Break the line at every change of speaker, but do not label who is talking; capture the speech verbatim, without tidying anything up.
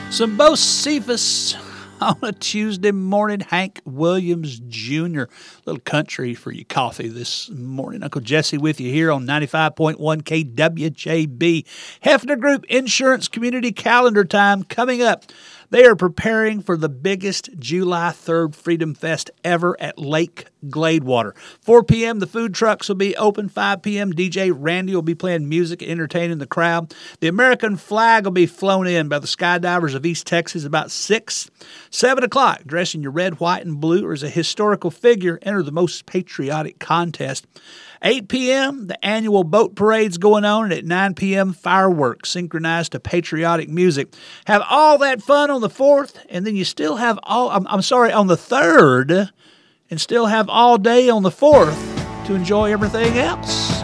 Some Bocephus on a Tuesday morning. Hank Williams Junior Little country for your coffee this morning. Uncle Jesse with you here on ninety-five point one K W J B. Hefner Group Insurance Community Calendar Time coming up. They are preparing for the biggest July third Freedom Fest ever at Lake Gladewater. four p.m. the food trucks will be open. five p.m. D J Randy will be playing music, entertaining the crowd. The American flag will be flown in by the Skydivers of East Texas about six. seven o'clock, dress in your red, white, and blue or as a historical figure, enter the most patriotic contest. eight p.m., the annual boat parade's going on, and at nine p.m., fireworks synchronized to patriotic music. Have all that fun on the fourth, and then you still have all, I'm, I'm sorry, on the third, and still have all day on the fourth to enjoy everything else.